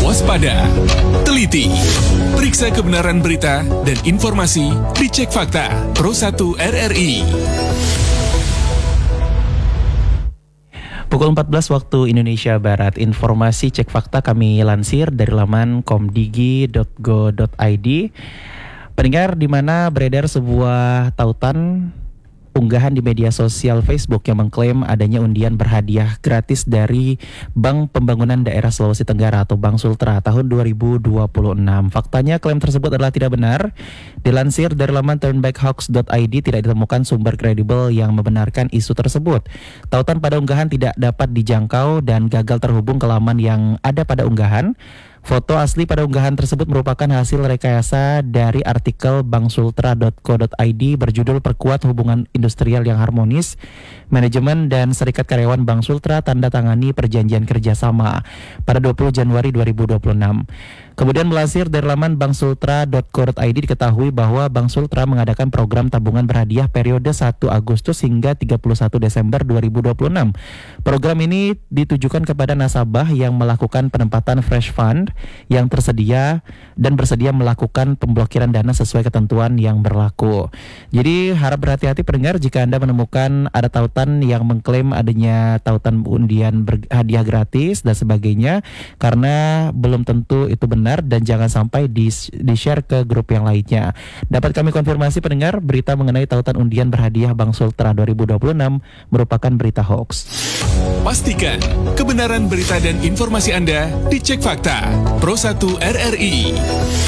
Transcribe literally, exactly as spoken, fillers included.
waspada, teliti, periksa kebenaran berita dan informasi di Cek Fakta Pro satu R R I. Pukul empat belas waktu Indonesia Barat, informasi Cek Fakta kami lansir dari laman komdigi dot go dot i d. Pendengar, di mana beredar sebuah tautan unggahan di media sosial Facebook yang mengklaim adanya undian berhadiah gratis dari Bank Pembangunan Daerah Sulawesi Tenggara atau Bank Sultra tahun dua ribu dua puluh enam. Faktanya klaim tersebut adalah tidak benar. Dilansir dari laman turnbackhoax dot i d, tidak ditemukan sumber kredibel yang membenarkan isu tersebut. Tautan pada unggahan tidak dapat dijangkau dan gagal terhubung ke laman yang ada pada unggahan. Foto asli pada unggahan tersebut merupakan hasil rekayasa dari artikel banksultra dot co dot i d berjudul Perkuat Hubungan Industrial yang Harmonis. Manajemen dan Serikat Karyawan Bank Sultra tanda tangani perjanjian kerjasama pada dua puluh Januari dua ribu dua puluh enam. Kemudian melansir dari laman banksultra dot co dot i d diketahui bahwa Bank Sultra mengadakan program tabungan berhadiah periode satu Agustus hingga tiga puluh satu Desember dua ribu dua puluh enam. Program ini ditujukan kepada nasabah yang melakukan penempatan fresh fund yang tersedia dan bersedia melakukan pemblokiran dana sesuai ketentuan yang berlaku. Jadi harap berhati-hati pendengar jika Anda menemukan ada tautan yang mengklaim adanya tautan undian hadiah gratis dan sebagainya, karena belum tentu itu benar dan jangan sampai di, di-share ke grup yang lainnya. Dapat kami konfirmasi pendengar, berita mengenai tautan undian berhadiah Bank Sultra dua ribu dua puluh enam merupakan berita hoax. Pastikan kebenaran berita dan informasi Anda di Cek Fakta Pro satu R R I.